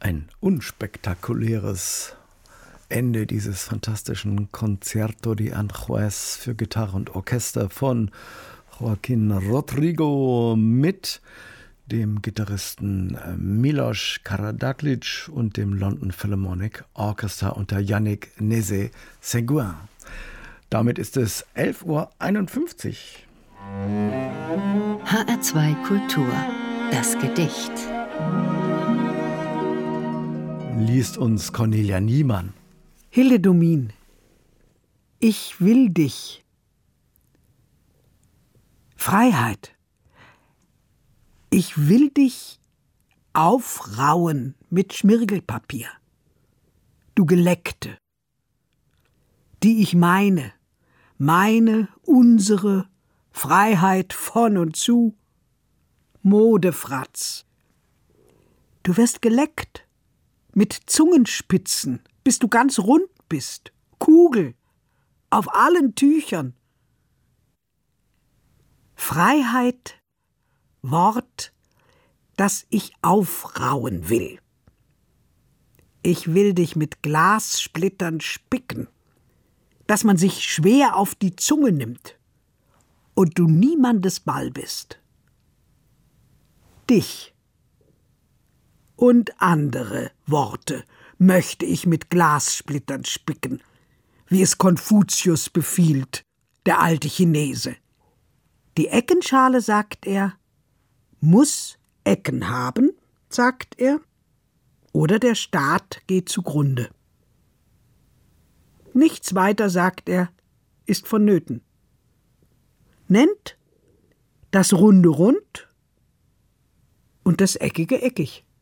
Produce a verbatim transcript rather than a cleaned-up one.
Ein unspektakuläres Ende dieses fantastischen Concerto de Aranjuez für Gitarre und Orchester von Joaquín Rodrigo mit dem Gitarristen Milos Karađagić und dem London Philharmonic Orchestra unter Yannick Nézet-Séguin. Damit ist es elf Uhr einundfünfzig. H R zwei Kultur, das Gedicht. Liest uns Cornelia Niemann. Hilde Domin, ich will dich. Freiheit. Ich will dich aufrauen mit Schmirgelpapier. Du Geleckte, die ich meine, meine, unsere Freiheit von und zu, Modefratz. Du wirst geleckt, mit Zungenspitzen, bis du ganz rund bist, Kugel, auf allen Tüchern. Freiheit, Wort, das ich aufrauen will. Ich will dich mit Glassplittern spicken, dass man sich schwer auf die Zunge nimmt und du niemandes Ball bist. Dich und andere Worte möchte ich mit Glassplittern spicken, wie es Konfuzius befiehlt, der alte Chinese. Die Eckenschale, sagt er, muss Ecken haben, sagt er, oder der Staat geht zugrunde. Nichts weiter, sagt er, ist vonnöten. Nennt das Runde rund und das Eckige eckig.